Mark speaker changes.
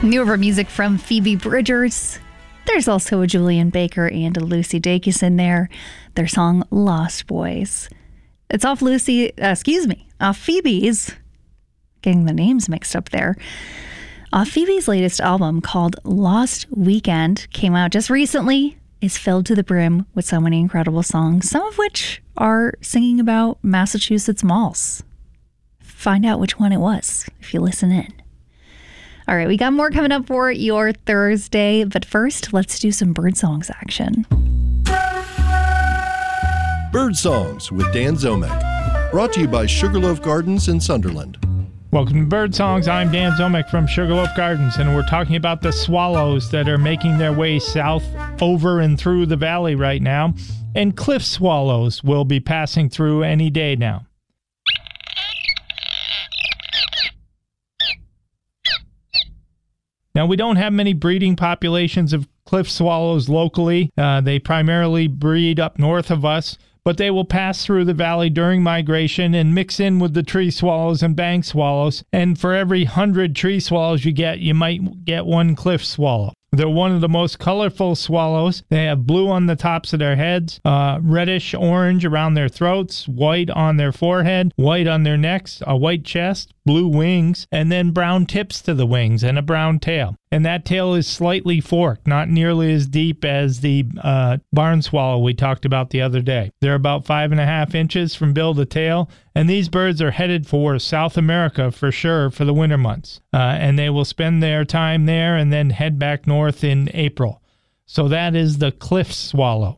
Speaker 1: Newer music from Phoebe Bridgers. There's also a Julian Baker and a Lucy Dacus in there. Their song Lost Boys. It's off Phoebe's. Getting the names mixed up there. Phoebe's latest album called Lost Weekend came out just recently. Is filled to the brim with so many incredible songs, some of which are singing about Massachusetts malls. Find out which one it was if you listen in. All right, we got more coming up for your Thursday, but first, let's do some bird songs action.
Speaker 2: Bird Songs with Dan Zomek. Brought to you by Sugarloaf Gardens in Sunderland.
Speaker 3: Welcome to Bird Songs. I'm Dan Zomek from Sugarloaf Gardens, and we're talking about the swallows that are making their way south over and through the valley right now. And cliff swallows will be passing through any day now. Now, we don't have many breeding populations of cliff swallows locally. They primarily breed up north of us, but they will pass through the valley during migration and mix in with the tree swallows and bank swallows. And for every 100 tree swallows you might get one cliff swallow. They're one of the most colorful swallows. They have blue on the tops of their heads, reddish orange around their throats, white on their forehead, white on their necks, a white chest, blue wings, and then brown tips to the wings and a brown tail. And that tail is slightly forked, not nearly as deep as the barn swallow we talked about the other day. They're about 5.5 inches from bill to tail, and these birds are headed for South America for sure for the winter months. And they will spend their time there and then head back north in April. So that is the cliff swallow.